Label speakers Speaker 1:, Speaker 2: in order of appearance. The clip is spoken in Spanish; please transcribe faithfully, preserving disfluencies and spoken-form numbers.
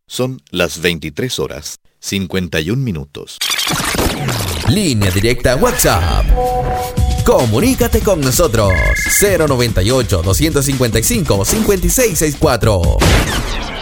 Speaker 1: Son las veintitrés horas, cincuenta y un minutos.
Speaker 2: Línea directa WhatsApp. Comunícate con nosotros. cero noventa y ocho, doscientos cincuenta y cinco, cincuenta y seis sesenta y cuatro.